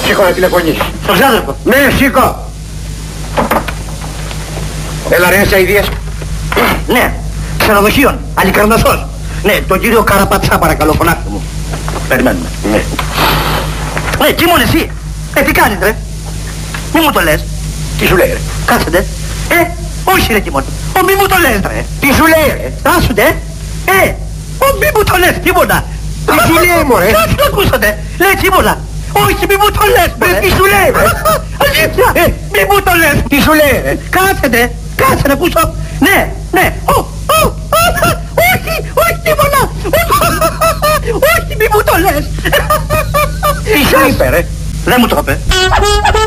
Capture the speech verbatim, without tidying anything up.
Σήκω να τηλεφωνήσεις. Στον ξάδερφο. Ναι, σήκω. Έλα ρε, σε αηδίες. Ναι, ξενοδοχείων, Αλικαρνασσός. Ναι, τον κύριο Καραπατσά παρακαλώ, φωνάξτε μου. Περιμένουμε. Ναι. Ναι, Κίμων εσύ. Ε, τι κάνεις ρε. Μη μου το λες. Τι σου λέει ρε. Κάτσετε. Ε, όχι ρε Κίμων. Ο μη μου το λες ρε. Τι σου λέει ρε. Άσουντε. Ε, ο μη μου το λες τίποτα. Τι σου λέει μωρέ. Κάτσε το ακούσατε. Λέει τίποτα. Όχι, μη μου το λες ρε. Τι σου λέει ρε. Αλήθεια. Ε, μη μου το λες. Τι σου λέει ρε. Κάτσετε. Κάτσε να ακούσω. Ναι, ναι. Ω, ω, όχι, όχι τίποτα. Όχι, μη μου το λες. Τι σου είπε ρε. Δεν μου το είπε.